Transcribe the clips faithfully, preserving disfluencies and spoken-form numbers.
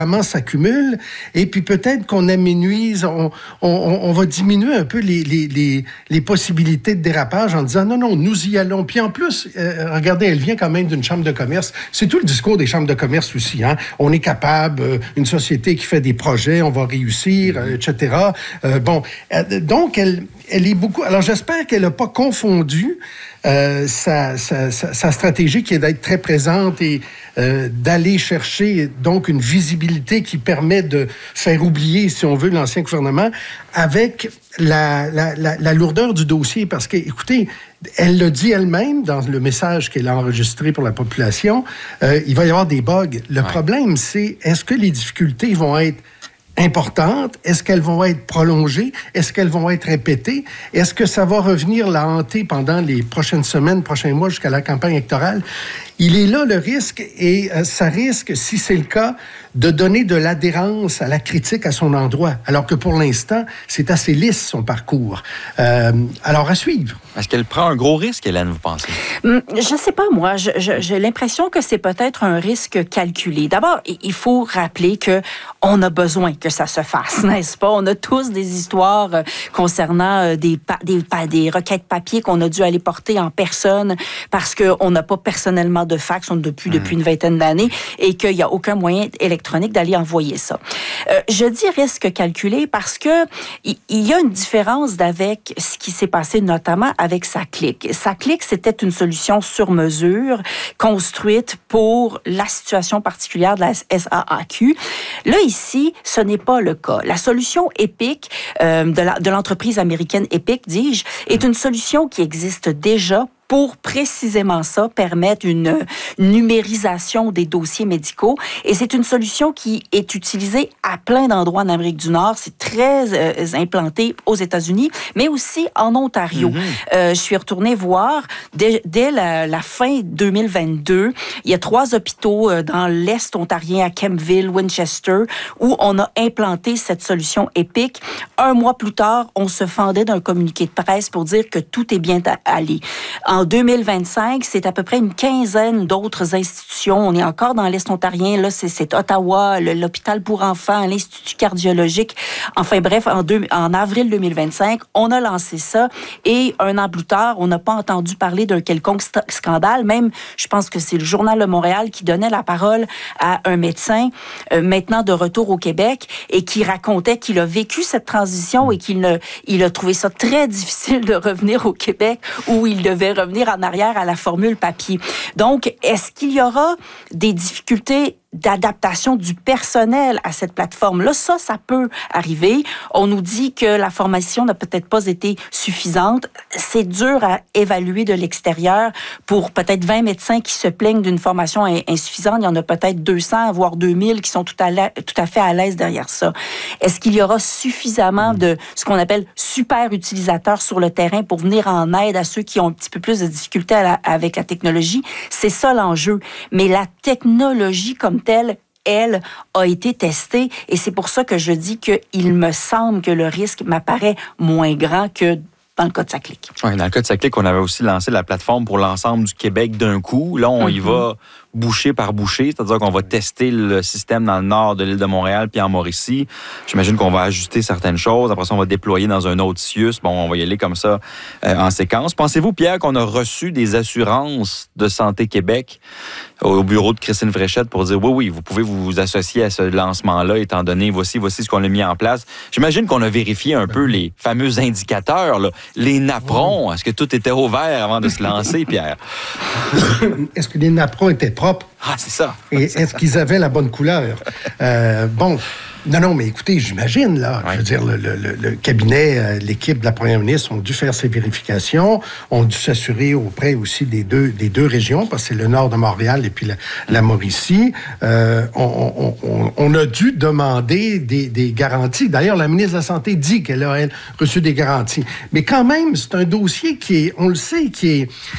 s'accumulent et puis peut-être qu'on aménuise, on, on, on va diminuer un peu les, les, les, les possibilités de dérapage en disant non, non, nous y allons. Puis en plus, euh, regardez, elle vient quand même d'une chambre de commerce. C'est tout le discours des chambres de commerce aussi. Hein? On est capable, euh, une société qui fait des projets, on va réussir, euh, et cetera. Euh, bon, euh, donc elle, elle est beaucoup... Alors j'espère qu'elle n'a pas confondu Euh, sa, sa, sa, sa stratégie qui est d'être très présente et euh, d'aller chercher donc une visibilité qui permet de faire oublier, si on veut, l'ancien gouvernement avec la, la, la, la lourdeur du dossier. Parce que, écoutez, elle le dit elle-même dans le message qu'elle a enregistré pour la population, euh, il va y avoir des bugs. Le ouais. problème, c'est est-ce que les difficultés vont être importantes? Est-ce qu'elles vont être prolongées? Est-ce qu'elles vont être répétées? Est-ce que ça va revenir la hanter pendant les prochaines semaines, prochains mois jusqu'à la campagne électorale? Il est là le risque et euh, ça risque, si c'est le cas, de donner de l'adhérence à la critique à son endroit, alors que pour l'instant, c'est assez lisse son parcours. Euh, alors, à suivre. Est-ce qu'elle prend un gros risque, Hélène, vous pensez? Je ne sais pas, moi. Je, je, j'ai l'impression que c'est peut-être un risque calculé. D'abord, il faut rappeler qu'on a besoin que ça se fasse, n'est-ce pas? On a tous des histoires concernant des, pa- des, pa- des requêtes papier qu'on a dû aller porter en personne parce qu'on n'a pas personnellement de fax, on depuis, mmh. depuis une vingtaine d'années, et qu'il n'y a aucun moyen électronique d'aller envoyer ça. Euh, je dis risque calculé parce que il y, y a une différence avec ce qui s'est passé notamment avec SACLIC. SACLIC, c'était une solution sur mesure construite pour la situation particulière de la S A A Q. Là, ici, ce n'est pas le cas. La solution EPIC, euh, de, la, de l'entreprise américaine EPIC, dis-je, est une solution qui existe déjà pour précisément ça, permettre une numérisation des dossiers médicaux. Et c'est une solution qui est utilisée à plein d'endroits en Amérique du Nord. C'est très euh, implanté aux États-Unis, mais aussi en Ontario. Mm-hmm. Euh, je suis retournée voir, dès, dès la, la fin deux mille vingt-deux, il y a trois hôpitaux euh, dans l'Est ontarien, à Kempville, Winchester, où on a implanté cette solution EPIC. Un mois plus tard, on se fendait d'un communiqué de presse pour dire que tout est bien allé. En deux mille vingt-cinq, c'est à peu près une quinzaine d'autres institutions. On est encore dans l'Est ontarien. Là, c'est, c'est Ottawa, le, l'hôpital pour enfants, l'Institut cardiologique. Enfin bref, en, deux, en avril deux mille vingt-cinq, on a lancé ça. Et un an plus tard, on n'a pas entendu parler d'un quelconque st- scandale. Même, je pense que c'est le Journal de Montréal qui donnait la parole à un médecin, euh, maintenant de retour au Québec, et qui racontait qu'il a vécu cette transition et qu'il ne, il a trouvé ça très difficile de revenir au Québec où il devait revenir en arrière à la formule papier. Donc, est-ce qu'il y aura des difficultés d'adaptation du personnel à cette plateforme-là? Ça, ça peut arriver. On nous dit que la formation n'a peut-être pas été suffisante. C'est dur à évaluer de l'extérieur. Pour peut-être vingt médecins qui se plaignent d'une formation insuffisante, il y en a peut-être deux cents, voire deux mille qui sont tout à, la, tout à fait à l'aise derrière ça. Est-ce qu'il y aura suffisamment de ce qu'on appelle super utilisateurs sur le terrain pour venir en aide à ceux qui ont un petit peu plus de difficultés à la, avec la technologie? C'est ça l'enjeu. Mais la technologie comme telle, elle, a été testée. Et c'est pour ça que je dis qu'il me semble que le risque m'apparaît moins grand que dans le cas de SACLIC. Oui, dans le cas de SACLIC, on avait aussi lancé la plateforme pour l'ensemble du Québec d'un coup. Là, on mm-hmm. y va bouchée par bouchée, c'est-à-dire qu'on va tester le système dans le nord de l'île de Montréal puis en Mauricie. J'imagine qu'on va ajuster certaines choses. Après ça, on va déployer dans un autre C I U S. Bon, on va y aller comme ça euh, en séquence. Pensez-vous, Pierre, qu'on a reçu des assurances de Santé Québec au bureau de Christine Fréchette pour dire oui, oui, vous pouvez vous associer à ce lancement-là, étant donné, voici, voici ce qu'on a mis en place. J'imagine qu'on a vérifié un peu les fameux indicateurs, là. Les napperons. Est-ce que tout était ouvert avant de se lancer, Pierre? Est-ce que les napperons étaient propres? Ah, c'est ça. Et est-ce qu'ils avaient la bonne couleur? Euh, bon, non, non, mais écoutez, j'imagine, là, ouais. je veux dire, le, le, le cabinet, euh, l'équipe de la première ministre ont dû faire ces vérifications, ont dû s'assurer auprès aussi des deux, des deux régions, parce que c'est le nord de Montréal et puis la, la Mauricie. Euh, on, on, on a dû demander des, des garanties. D'ailleurs, la ministre de la Santé dit qu'elle a, elle, reçu des garanties. Mais quand même, c'est un dossier qui est, on le sait, qui est...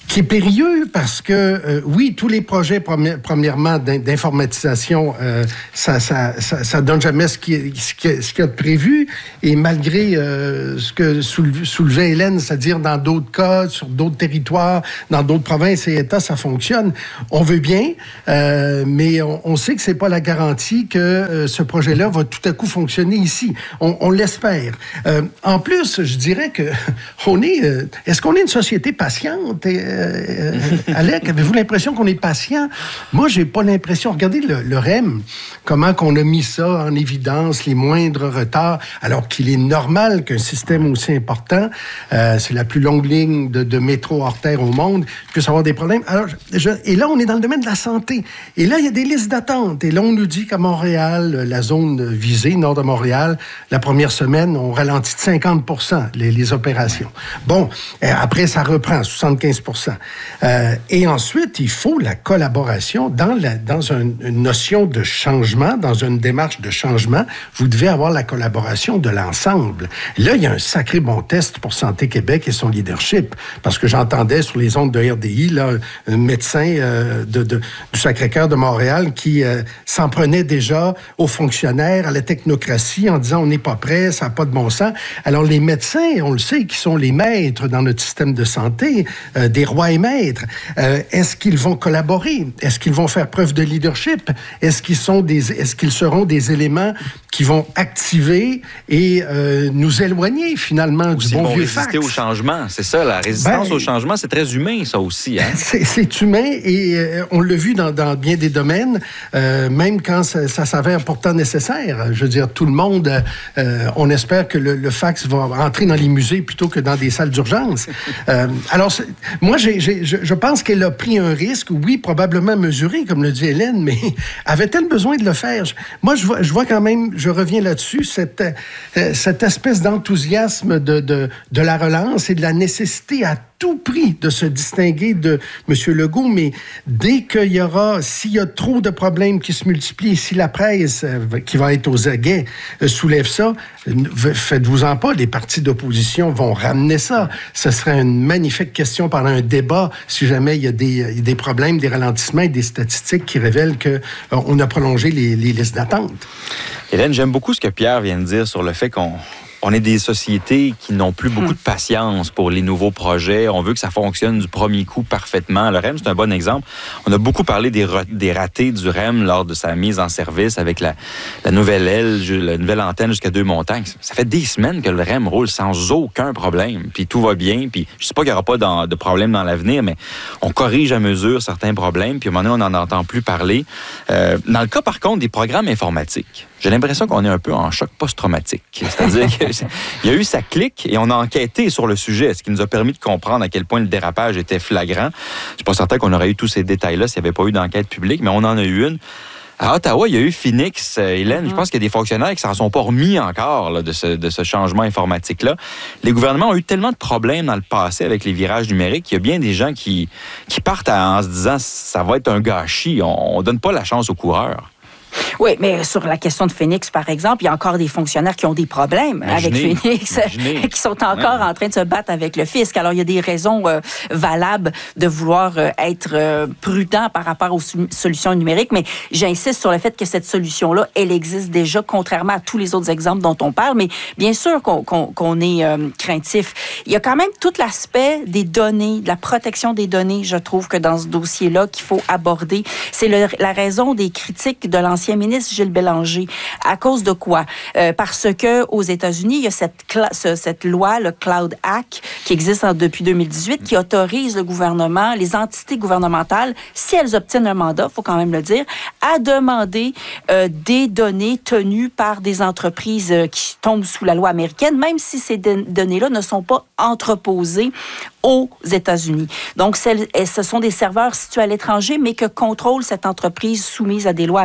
qui est périlleux parce que, euh, oui, tous les projets, premi- premièrement, d'in- d'informatisation, euh, ça, ça, ça, ça donne jamais ce qui est, ce qui est, ce qu'il y a de prévu. Et malgré euh, ce que soulev- soulevait Hélène, c'est-à-dire dans d'autres cas, sur d'autres territoires, dans d'autres provinces et États, ça fonctionne. On veut bien, euh, mais on, on sait que c'est pas la garantie que euh, ce projet-là va tout à coup fonctionner ici. On, on l'espère. Euh, en plus, je dirais que on est... Euh, est-ce qu'on est une société patiente? Et, Euh, Alec, avez-vous l'impression qu'on est patient? Moi, j'ai pas l'impression. Regardez le, le R E M, comment qu'on a mis ça en évidence, les moindres retards, alors qu'il est normal qu'un système aussi important, euh, c'est la plus longue ligne de, de métro hors terre au monde, puisse avoir des problèmes. Alors, je, et là, on est dans le domaine de la santé. Et là, il y a des listes d'attente. Et là, on nous dit qu'à Montréal, la zone visée, nord de Montréal, la première semaine, on ralentit de cinquante pour cent les, les opérations. Bon, euh, après, ça reprend, soixante-quinze pour cent. Euh, et ensuite, il faut la collaboration dans, la, dans un, une notion de changement, dans une démarche de changement. Vous devez avoir la collaboration de l'ensemble. Là, il y a un sacré bon test pour Santé Québec et son leadership, parce que j'entendais sur les ondes de R D I, là, un médecin euh, de, de, du Sacré-Cœur de Montréal qui euh, s'en prenait déjà aux fonctionnaires, à la technocratie, en disant on n'est pas prêt, ça n'a pas de bon sens. Alors, les médecins, on le sait, qui sont les maîtres dans notre système de santé, euh, des rois et maîtres. Euh, est-ce qu'ils vont collaborer? Est-ce qu'ils vont faire preuve de leadership? Est-ce qu'ils sont des, est-ce qu'ils seront des éléments qui vont activer et euh, nous éloigner finalement du bon vieux fax? Résister au changement, c'est ça, la résistance ben, au changement, c'est très humain, ça aussi. Hein? C'est, c'est humain et euh, on l'a vu dans, dans bien des domaines, euh, même quand ça, ça s'avère pourtant nécessaire. Je veux dire, tout le monde, euh, on espère que le, le fax va entrer dans les musées plutôt que dans des salles d'urgence. Euh, alors, moi, j'ai, j'ai, je, je pense qu'elle a pris un risque, oui, probablement mesuré, comme le dit Hélène, mais avait-elle besoin de le faire? Je, moi, je vois, je vois quand même, je reviens là-dessus, cette, euh, cette espèce d'enthousiasme de, de, de la relance et de la nécessité à tout prix de se distinguer de M. Legault, mais dès qu'il y aura, s'il y a trop de problèmes qui se multiplient, si la presse euh, qui va être aux aguets euh, soulève ça, euh, faites-vous-en pas, les partis d'opposition vont ramener ça. Ce serait une magnifique question pendant un débat, si jamais il y a des, des problèmes, des ralentissements et des statistiques qui révèlent qu'on euh, a prolongé les, les listes d'attente. Hélène, j'aime beaucoup ce que Pierre vient de dire sur le fait qu'on On est des sociétés qui n'ont plus beaucoup de patience pour les nouveaux projets. On veut que ça fonctionne du premier coup parfaitement. Le R E M, c'est un bon exemple. On a beaucoup parlé des, re- des ratés du R E M lors de sa mise en service avec la, la nouvelle aile, la nouvelle antenne jusqu'à Deux-Montagnes. Ça fait des semaines que le R E M roule sans aucun problème. Puis tout va bien. Puis je sais pas qu'il n'y aura pas dans, de problème dans l'avenir, mais on corrige à mesure certains problèmes. Puis à un moment donné, on n'en entend plus parler. Euh, dans le cas, par contre, des programmes informatiques, j'ai l'impression qu'on est un peu en choc post-traumatique. C'est-à-dire qu'il y a eu sa clique et on a enquêté sur le sujet, ce qui nous a permis de comprendre à quel point le dérapage était flagrant. Je suis pas certain qu'on aurait eu tous ces détails-là s'il n'y avait pas eu d'enquête publique, mais on en a eu une. À Ottawa, il y a eu Phoenix, euh, Hélène. Mm-hmm. Je pense qu'il y a des fonctionnaires qui s'en sont pas remis encore là, de, ce, de ce changement informatique-là. Les gouvernements ont eu tellement de problèmes dans le passé avec les virages numériques qu'il y a bien des gens qui, qui partent en se disant ça va être un gâchis. On ne donne pas la chance aux coureurs. Oui, mais sur la question de Phoenix, par exemple, il y a encore des fonctionnaires qui ont des problèmes imaginez, avec Phoenix, imaginez. qui sont encore ouais. en train de se battre avec le fisc. Alors, il y a des raisons euh, valables de vouloir euh, être euh, prudent par rapport aux su- solutions numériques, mais j'insiste sur le fait que cette solution-là, elle existe déjà, contrairement à tous les autres exemples dont on parle, mais bien sûr qu'on, qu'on, qu'on est euh, craintif. Il y a quand même tout l'aspect des données, de la protection des données, je trouve que dans ce dossier-là, qu'il faut aborder. C'est le, la raison des critiques de l'ancien ministre Gilles Bélanger. À cause de quoi? Euh, parce que aux États-Unis, il y a cette, cla- ce, cette loi, le Cloud Act, qui existe en, depuis deux mille dix-huit, qui autorise le gouvernement, les entités gouvernementales, si elles obtiennent un mandat, il faut quand même le dire, à demander euh, des données tenues par des entreprises euh, qui tombent sous la loi américaine, même si ces de- données-là ne sont pas entreposées aux États-Unis. Donc, ce sont des serveurs situés à l'étranger, mais que contrôle cette entreprise soumise à des lois américaines.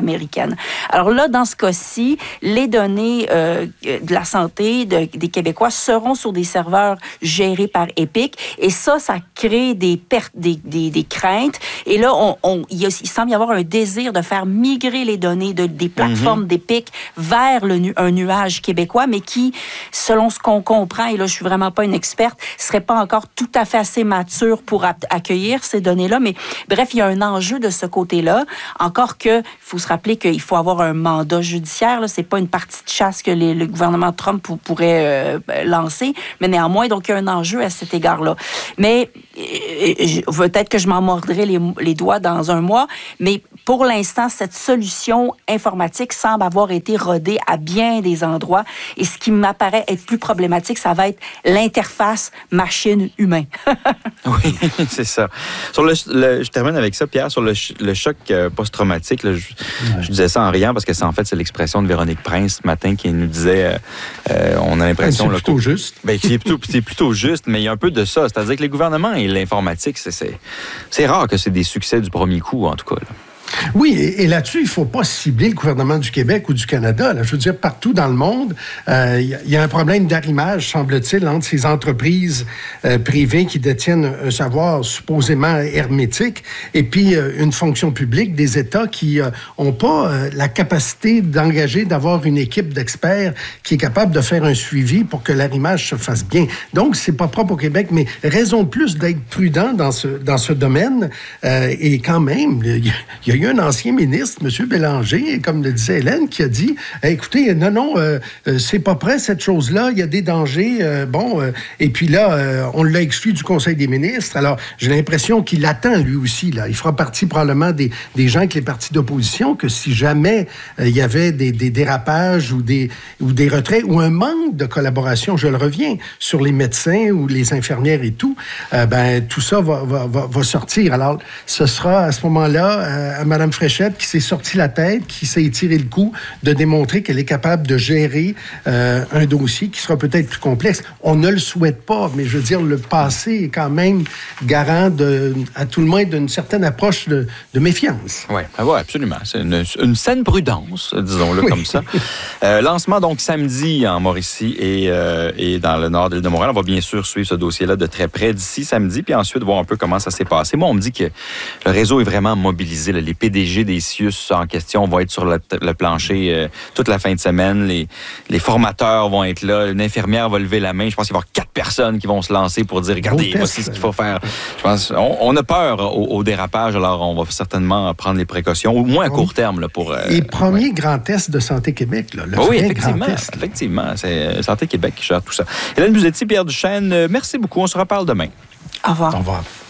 citoyenne. Alors là, dans ce cas-ci, les données euh, de la santé de, des Québécois seront sur des serveurs gérés par Epic. Et ça, ça crée des pertes, des, des, des craintes. Et là, on, on, il, y a, il semble y avoir un désir de faire migrer les données de, des plateformes mm-hmm. d'Epic vers le, un nuage québécois, mais qui, selon ce qu'on comprend, et là, je suis vraiment pas une experte, serait pas encore tout à fait assez mature pour a- accueillir ces données-là. Mais bref, il y a un enjeu de ce côté-là. Encore que, il faut se rappeler qu'il faut avoir un mandat judiciaire. Là. C'est pas une partie de chasse que les, le gouvernement Trump pour, pourrait euh, lancer, mais néanmoins, donc il y a un enjeu à cet égard-là. Mais euh, peut-être que je m'en mordrai les, les doigts dans un mois, mais pour l'instant, cette solution informatique semble avoir été rodée à bien des endroits. Et ce qui m'apparaît être plus problématique, ça va être l'interface machine-humain. Oui, c'est ça. Sur le, le, je termine avec ça, Pierre, sur le, le choc euh, post-traumatique. Là, je, ouais. je disais ça en riant parce que c'est en fait c'est l'expression de Véronique Prince ce matin qui nous disait, euh, euh, on a l'impression... C'est là, plutôt juste. Ben, c'est, plutôt, c'est plutôt juste, mais il y a un peu de ça. C'est-à-dire que les gouvernements et l'informatique, c'est, c'est, c'est rare que c'est des succès du premier coup, en tout cas. Là. Oui, et, et là-dessus, il ne faut pas cibler le gouvernement du Québec ou du Canada. Là. Je veux dire, partout dans le monde, il euh, y, y a un problème d'arrimage, semble-t-il, entre ces entreprises euh, privées qui détiennent un savoir supposément hermétique et puis euh, une fonction publique des États qui n'ont euh, pas euh, la capacité d'engager, d'avoir une équipe d'experts qui est capable de faire un suivi pour que l'arrimage se fasse bien. Donc, c'est pas propre au Québec, mais raison de plus d'être prudent dans ce, dans ce domaine. Euh, et quand même, il y a eu un ancien ministre, M. Bélanger, comme le disait Hélène, qui a dit hey, écoutez, non, non, euh, c'est pas prêt cette chose-là, il y a des dangers. Euh, bon, euh, et puis là, euh, on l'a exclu du Conseil des ministres. Alors, j'ai l'impression qu'il attend lui aussi. Là. Il fera partie probablement des, des gens avec les partis d'opposition que si jamais euh, il y avait des, des dérapages ou des, ou des retraits ou un manque de collaboration, je le reviens, sur les médecins ou les infirmières et tout, euh, ben tout ça va, va, va, va sortir. Alors, ce sera à ce moment-là euh, à Mme Fréchette qui s'est sorti la tête, qui s'est étiré le cou de démontrer qu'elle est capable de gérer euh, un dossier qui sera peut-être plus complexe. On ne le souhaite pas, mais je veux dire, le passé est quand même garant de, à tout le moins d'une certaine approche de, de méfiance. Oui, ouais, absolument. C'est une, une saine prudence, disons-le oui. comme ça. Euh, lancement donc samedi en Mauricie et, euh, et dans le nord de l'île de Montréal. On va bien sûr suivre ce dossier-là de très près d'ici samedi, puis ensuite voir un peu comment ça s'est passé. Moi, on me dit que le réseau est vraiment mobilisé. Là. Les P D G des C I U S en question vont être sur le, le plancher euh, toute la fin de semaine. Les, les formateurs vont être là. Une infirmière va lever la main. Je pense qu'il va y avoir quatre personnes qui vont se lancer pour dire, regardez, voici ce qu'il faut faire. Je pense, on, on a peur au, au dérapage, alors on va certainement prendre les précautions, au moins à court terme. Là, pour, euh, Et premier ouais. grand test de Santé Québec. Là, le oui, vrai effectivement. Grand test, effectivement. C'est Santé Québec qui gère tout ça. Hélène Buzzetti, Pierre Duchesne, merci beaucoup. On se reparle demain. Au revoir. Au revoir.